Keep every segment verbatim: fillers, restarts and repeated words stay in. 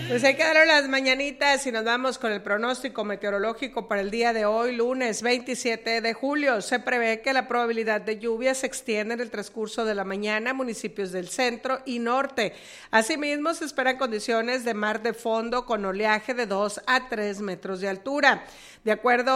Pues hay que darle las mañanitas y nos vamos con el pronóstico meteorológico para el día de hoy, lunes veintisiete de julio. Se prevé que la probabilidad de lluvia se extienda en el transcurso de la mañana a municipios del centro y norte. Asimismo, se esperan condiciones de mar de fondo con oleaje de dos a tres metros de altura. De acuerdo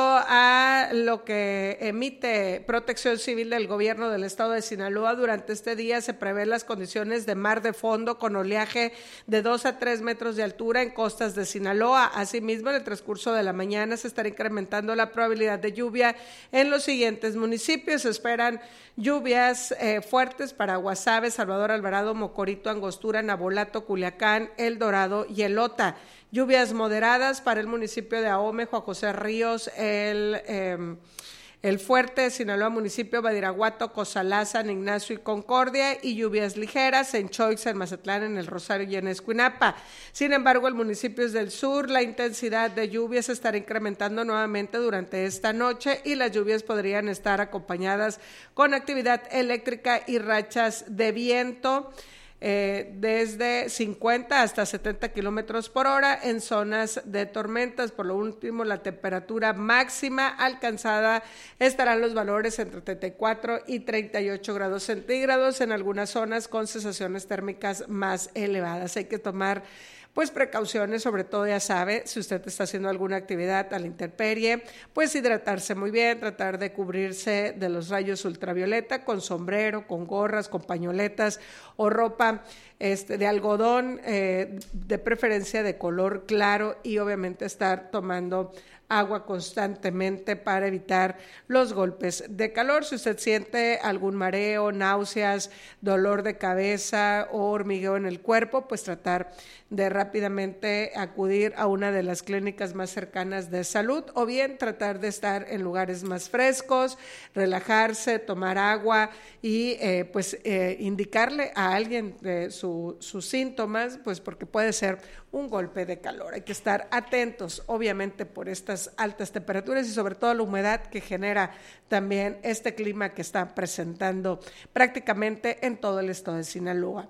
a lo que emite Protección Civil del Gobierno del Estado de Sinaloa, durante este día se prevén las condiciones de mar de fondo con oleaje de dos a tres metros de altura en costas de Sinaloa. Asimismo, en el transcurso de la mañana se estará incrementando la probabilidad de lluvia en los siguientes municipios. Se esperan lluvias eh, fuertes para Guasave, Salvador Alvarado, Mocorito, Angostura, Nabolato, Culiacán, El Dorado y Elota. Lluvias moderadas para el municipio de Ahome, Juan José Ríos, el, eh, el Fuerte, Sinaloa, municipio Badiraguato, Cozalá, San Ignacio y Concordia, y lluvias ligeras en Choix, en Mazatlán, en El Rosario y en Escuinapa. Sin embargo, en municipios del sur, la intensidad de lluvias se estará incrementando nuevamente durante esta noche y las lluvias podrían estar acompañadas con actividad eléctrica y rachas de viento Eh, desde cincuenta hasta setenta kilómetros por hora en zonas de tormentas. Por lo último, la temperatura máxima alcanzada estarán los valores entre treinta y cuatro y treinta y ocho grados centígrados en algunas zonas con sensaciones térmicas más elevadas. Hay que tomar pues precauciones, sobre todo ya sabe, si usted está haciendo alguna actividad a la intemperie, pues hidratarse muy bien, tratar de cubrirse de los rayos ultravioleta con sombrero, con gorras, con pañoletas o ropa este, de algodón, eh, de preferencia de color claro, y obviamente estar tomando agua constantemente para evitar los golpes de calor. Si usted siente algún mareo, náuseas, dolor de cabeza o hormigueo en el cuerpo, pues tratar de rápidamente acudir a una de las clínicas más cercanas de salud, o bien tratar de estar en lugares más frescos, relajarse, tomar agua y eh, pues eh, indicarle a alguien de su, sus síntomas, pues porque puede ser un golpe de calor. Hay que estar atentos, obviamente, por estas altas temperaturas y sobre todo la humedad que genera también este clima que está presentando prácticamente en todo el estado de Sinaloa.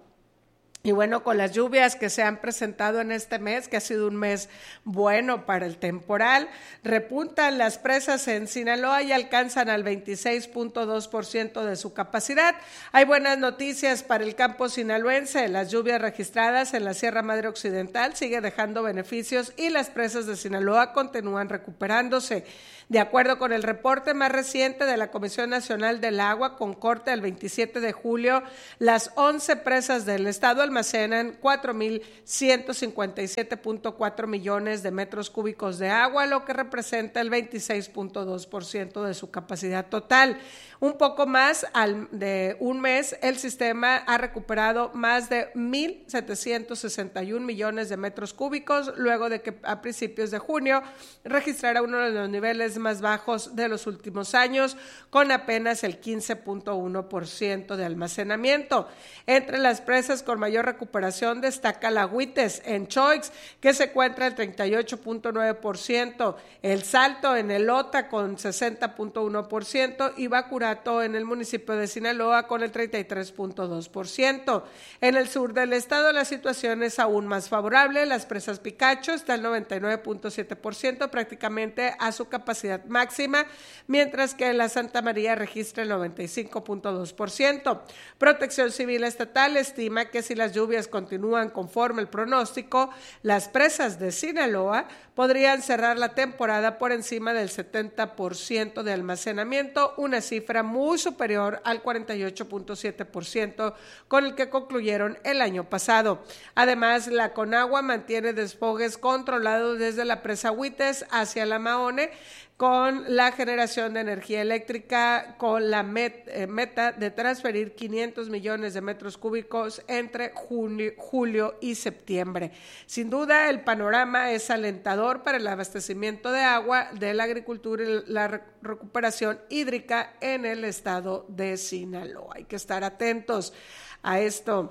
Y bueno, con las lluvias que se han presentado en este mes, que ha sido un mes bueno para el temporal, repuntan las presas en Sinaloa y alcanzan al veintiséis punto dos por ciento de su capacidad. Hay buenas noticias para el campo sinaloense. Las lluvias registradas en la Sierra Madre Occidental siguen dejando beneficios y las presas de Sinaloa continúan recuperándose. De acuerdo con el reporte más reciente de la Comisión Nacional del Agua, con corte el veintisiete de julio, las once presas del estado almacenan cuatro mil ciento cincuenta y siete punto cuatro millones de metros cúbicos de agua, lo que representa el veintiséis punto dos por ciento de su capacidad total. Un poco más al, de un mes, el sistema ha recuperado más de mil setecientos sesenta y un millones de metros cúbicos, luego de que a principios de junio registrara uno de los niveles más bajos de los últimos años, con apenas el quince punto uno por ciento de almacenamiento. Entre las presas con mayor recuperación destaca la Agüites en Choix, que se encuentra al treinta y ocho punto nueve por ciento, el Salto en Elota con sesenta punto uno por ciento y Bacurato en el municipio de Sinaloa con el treinta y tres punto dos por ciento. En el sur del estado la situación es aún más favorable. Las presas Picacho está al noventa y nueve punto siete por ciento, prácticamente a su capacidad máxima, mientras que la Santa María registra el noventa y cinco punto dos por ciento. Protección Civil Estatal estima que si las lluvias continúan conforme el pronóstico, las presas de Sinaloa podrían cerrar la temporada por encima del setenta por ciento de almacenamiento, una cifra muy superior al cuarenta y ocho punto siete por ciento con el que concluyeron el año pasado. Además, la Conagua mantiene desfogues controlados desde la presa Agüites hacia la Mahone, con la generación de energía eléctrica, con la met, eh, meta de transferir quinientos millones de metros cúbicos entre junio, julio y septiembre. Sin duda, el panorama es alentador para el abastecimiento de agua, de la agricultura y la re- recuperación hídrica en el estado de Sinaloa. Hay que estar atentos a esto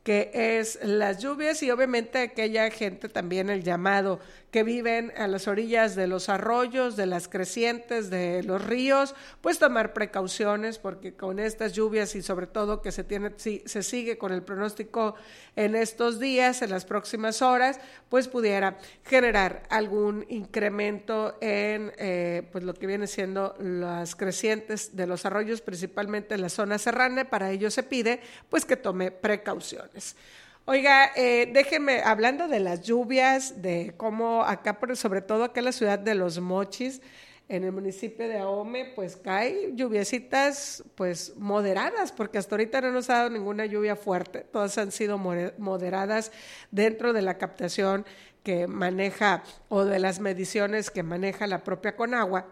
que es las lluvias, y obviamente aquella gente también el llamado que viven a las orillas de los arroyos, de las crecientes, de los ríos, pues tomar precauciones, porque con estas lluvias y sobre todo que se tiene, si, se sigue con el pronóstico en estos días, en las próximas horas, pues pudiera generar algún incremento en eh, pues lo que viene siendo las crecientes de los arroyos, principalmente en la zona serrana. Para ello se pide pues que tome precauciones. Oiga, eh, déjeme, hablando de las lluvias, de cómo acá, sobre todo acá en la ciudad de Los Mochis, en el municipio de Ahome, pues cae lluviecitas pues moderadas, porque hasta ahorita no nos ha dado ninguna lluvia fuerte, todas han sido moderadas dentro de la captación que maneja o de las mediciones que maneja la propia Conagua.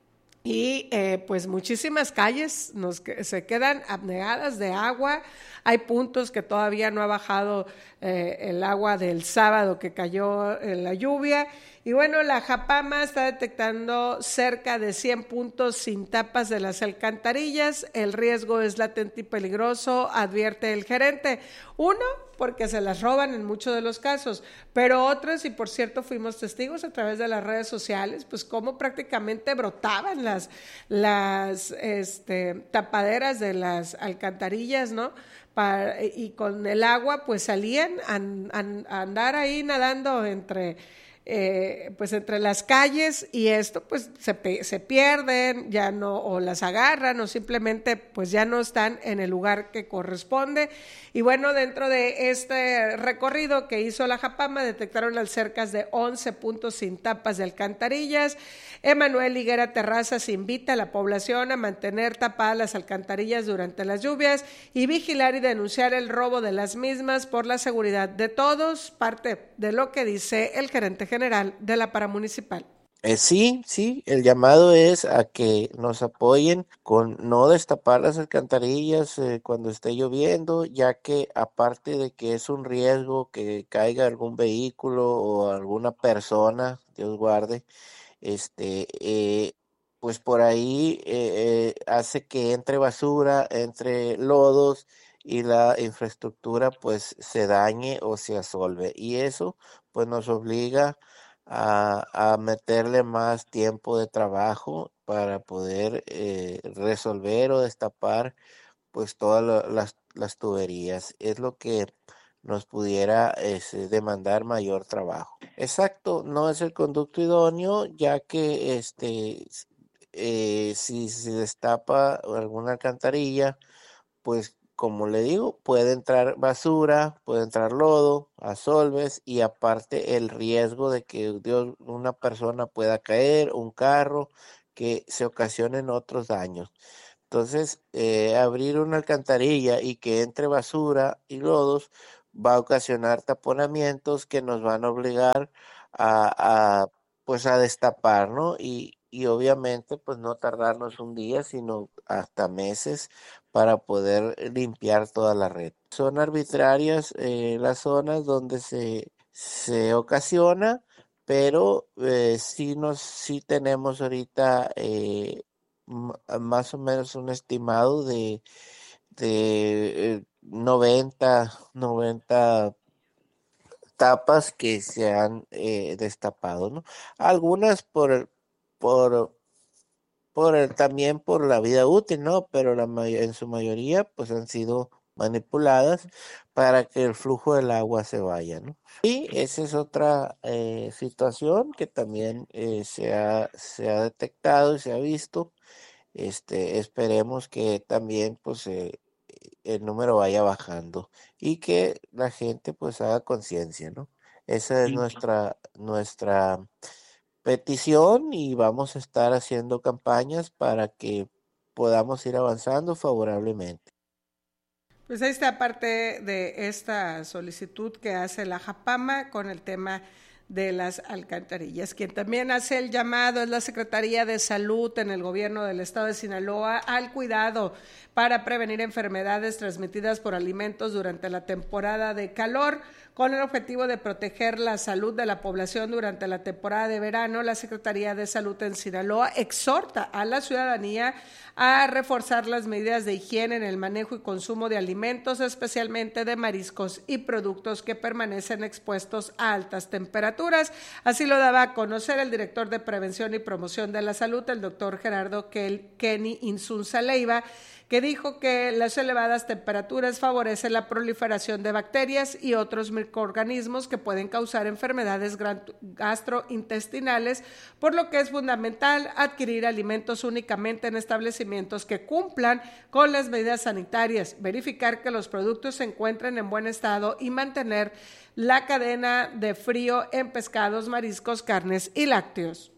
Y eh, pues muchísimas calles nos, se quedan abnegadas de agua. Hay puntos que todavía no ha bajado eh, el agua del sábado que cayó en la lluvia. Y bueno, la Japama está detectando cerca de cien puntos sin tapas de las alcantarillas. El riesgo es latente y peligroso, advierte el gerente. Uno, porque se las roban en muchos de los casos, pero otros, y por cierto fuimos testigos a través de las redes sociales, pues cómo prácticamente brotaban las, las este, tapaderas de las alcantarillas, ¿no? Para, y con el agua pues salían a, a, a andar ahí nadando entre... Eh, pues entre las calles, y esto pues se, se pierden, ya no, o las agarran, o simplemente pues ya no están en el lugar que corresponde. Y bueno, dentro de este recorrido que hizo la Japama, detectaron las cerca de once puntos sin tapas de alcantarillas. Emanuel Higuera Terrazas invita a la población a mantener tapadas las alcantarillas durante las lluvias y vigilar y denunciar el robo de las mismas por la seguridad de todos, parte de lo que dice el gerente general de la Paramunicipal. Eh, sí, sí, el llamado es a que nos apoyen con no destapar las alcantarillas eh, cuando esté lloviendo, ya que aparte de que es un riesgo que caiga algún vehículo o alguna persona, Dios guarde, este, eh, pues por ahí eh, eh, hace que entre basura, entre lodos y la infraestructura pues se dañe o se asolve, y eso pues nos obliga a, a meterle más tiempo de trabajo para poder eh, resolver o destapar pues todas la- las, las tuberías. Es lo que nos pudiera este, demandar mayor trabajo. Exacto, no es el conducto idóneo, ya que este, s- eh, si se destapa alguna alcantarilla, pues como le digo, puede entrar basura, puede entrar lodo, asolves, y aparte el riesgo de que Dios, una persona pueda caer, un carro, que se ocasionen otros daños. Entonces, eh, abrir una alcantarilla y que entre basura y lodos va a ocasionar taponamientos que nos van a obligar a, a, pues a destapar, ¿no? Y, y obviamente pues no tardarnos un día, sino hasta meses para poder limpiar toda la red. Son arbitrarias eh, las zonas donde se, se ocasiona, pero eh, sí, nos, sí tenemos ahorita eh, m- más o menos un estimado de, de eh, noventa noventa tapas que se han eh, destapado, ¿no? Algunas por, el- por por el, también por la vida útil, ¿no? Pero la may- en su mayoría pues han sido manipuladas para que el flujo del agua se vaya, ¿no? Y esa es otra eh, situación que también eh, se ha, se ha detectado y se ha visto. Este, esperemos que también pues eh, el número vaya bajando y que la gente pues haga conciencia, ¿no? Esa es nuestra, nuestra petición, y vamos a estar haciendo campañas para que podamos ir avanzando favorablemente. Pues ahí está parte de esta solicitud que hace la Japama con el tema de las alcantarillas. Quien también hace el llamado es la Secretaría de Salud en el gobierno del estado de Sinaloa al cuidado para prevenir enfermedades transmitidas por alimentos durante la temporada de calor, Con el objetivo de proteger la salud de la población durante la temporada de verano, la Secretaría de Salud en Sinaloa exhorta a la ciudadanía a reforzar las medidas de higiene en el manejo y consumo de alimentos, especialmente de mariscos y productos que permanecen expuestos a altas temperaturas. Así lo daba a conocer el director de Prevención y Promoción de la Salud, el doctor Gerardo Kenny Insunza Leiva, que dijo que las elevadas temperaturas favorecen la proliferación de bacterias y otros microorganismos que pueden causar enfermedades gastrointestinales, por lo que es fundamental adquirir alimentos únicamente en establecimientos que cumplan con las medidas sanitarias, verificar que los productos se encuentren en buen estado y mantener la cadena de frío en pescados, mariscos, carnes y lácteos.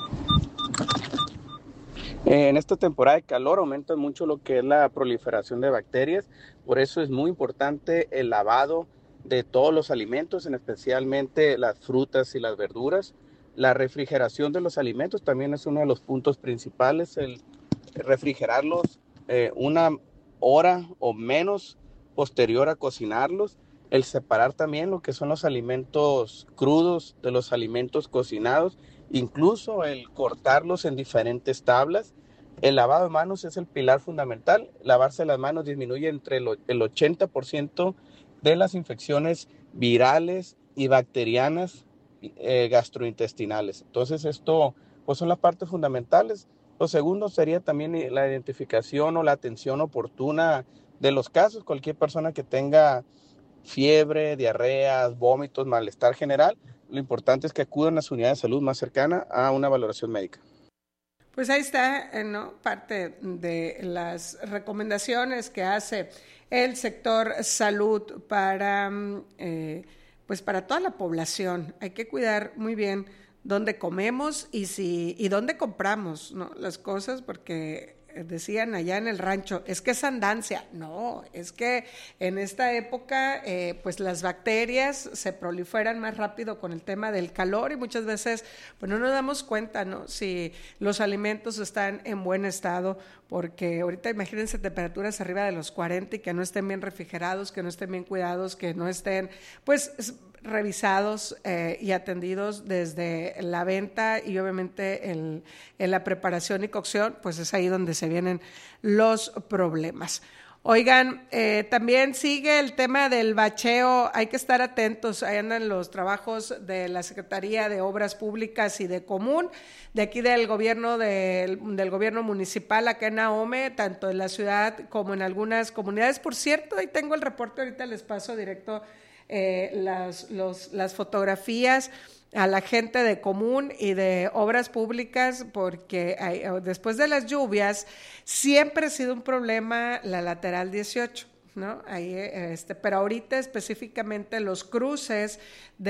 En esta temporada de calor aumenta mucho lo que es la proliferación de bacterias, por eso es muy importante el lavado de todos los alimentos, en especialmente las frutas y las verduras. La refrigeración de los alimentos también es uno de los puntos principales, el refrigerarlos eh, una hora o menos posterior a cocinarlos, el separar también lo que son los alimentos crudos de los alimentos cocinados, incluso el cortarlos en diferentes tablas. El lavado de manos es el pilar fundamental. Lavarse las manos disminuye entre el ochenta por ciento de las infecciones virales y bacterianas eh, gastrointestinales. Entonces esto pues son las partes fundamentales. Lo segundo sería también la identificación o la atención oportuna de los casos. Cualquier persona que tenga fiebre, diarreas, vómitos, malestar general, lo importante es que acudan a su unidad de salud más cercana a una valoración médica. Pues ahí está, ¿no? Parte de las recomendaciones que hace el sector salud para, eh, pues para toda la población. Hay que cuidar muy bien dónde comemos y si y dónde compramos, ¿no? Las cosas, porque decían allá en el rancho, es que es andancia. No, es que en esta época eh, pues las bacterias se proliferan más rápido con el tema del calor y muchas veces pues no nos damos cuenta, ¿no? Si los alimentos están en buen estado, porque ahorita imagínense temperaturas arriba de los cuarenta y que no estén bien refrigerados, que no estén bien cuidados, que no estén pues revisados eh, y atendidos desde la venta y obviamente en, en la preparación y cocción, pues es ahí donde se vienen los problemas. Oigan, eh, también sigue el tema del bacheo, hay que estar atentos, ahí andan los trabajos de la Secretaría de Obras Públicas y de Común, de aquí del gobierno del, del gobierno municipal acá en Ahome, tanto en la ciudad como en algunas comunidades. Por cierto, ahí tengo el reporte, ahorita les paso directo Eh, las, los, las fotografías a la gente de Común y de Obras Públicas, porque hay, después de las lluvias siempre ha sido un problema la lateral dieciocho, ¿no? Ahí, este, pero ahorita específicamente los cruces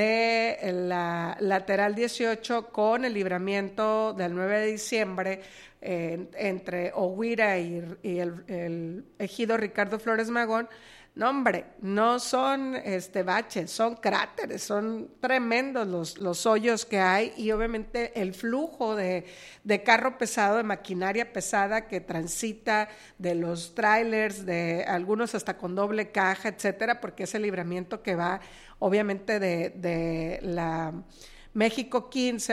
de la lateral dieciocho con el libramiento del nueve de diciembre eh, entre Oguira y, y el, el ejido Ricardo Flores Magón. No, hombre, no son este, baches, son cráteres, son tremendos los, los hoyos que hay y obviamente el flujo de, de carro pesado, de maquinaria pesada que transita de los trailers, de algunos hasta con doble caja, etcétera, porque es el libramiento que va obviamente de, de la México quince